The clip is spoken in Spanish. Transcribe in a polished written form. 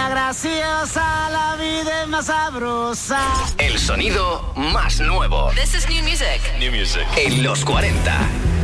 niña graciosa, la vida es más sabrosa. El sonido más nuevo. This is new music. New music. En los 40.